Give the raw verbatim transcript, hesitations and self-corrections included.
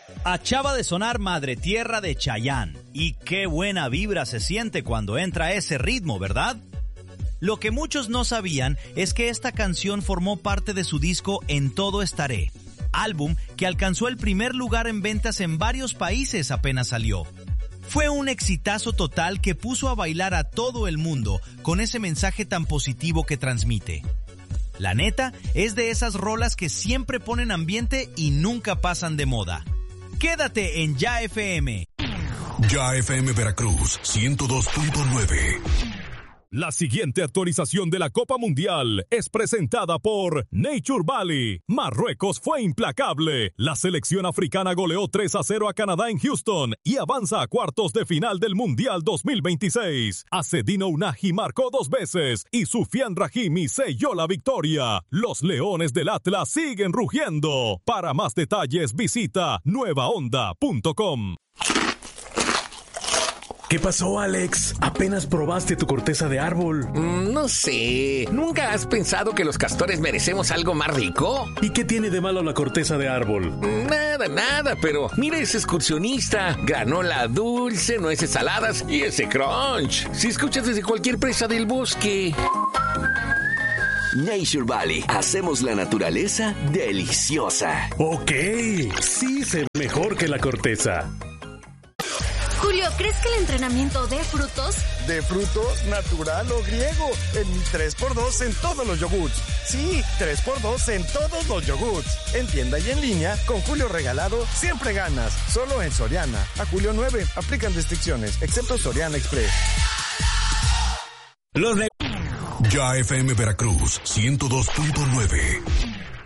Acaba de sonar Madre Tierra de Chayanne, y qué buena vibra se siente cuando entra ese ritmo, ¿verdad? Lo que muchos no sabían es que esta canción formó parte de su disco En Todo Estaré, álbum que alcanzó el primer lugar en ventas en varios países apenas salió. Fue un exitazo total que puso a bailar a todo el mundo con ese mensaje tan positivo que transmite. La neta, es de esas rolas que siempre ponen ambiente y nunca pasan de moda. Quédate en Ya F M. Ya F M Veracruz, ciento dos punto nueve. La siguiente actualización de la Copa Mundial es presentada por Nature Valley. Marruecos fue implacable. La selección africana goleó tres a cero a Canadá en Houston y avanza a cuartos de final del Mundial dos mil veintiséis. Acedino Unahi marcó dos veces y Sufian Rahimi selló la victoria. Los Leones del Atlas siguen rugiendo. Para más detalles visita nueva onda punto com. ¿Qué pasó, Alex? ¿Apenas probaste tu corteza de árbol? Mm, no sé. ¿Nunca has pensado que los castores merecemos algo más rico? ¿Y qué tiene de malo la corteza de árbol? Nada, nada, pero mira ese excursionista. Granola dulce, nueces saladas y ese crunch. Si escuchas desde cualquier presa del bosque. Nature Valley. Hacemos la naturaleza deliciosa. Ok, sí sé mejor que la corteza. Julio, ¿crees que el entrenamiento dé frutos? ¿De frutos, natural o griego? En mi tres por dos en todos los yogurts. Sí, tres por dos en todos los yogurts. En tienda y en línea, con Julio regalado, siempre ganas. Solo en Soriana. A julio nueve, aplican restricciones, excepto Soriana Express. Los de... Ya F M Veracruz, ciento dos punto nueve.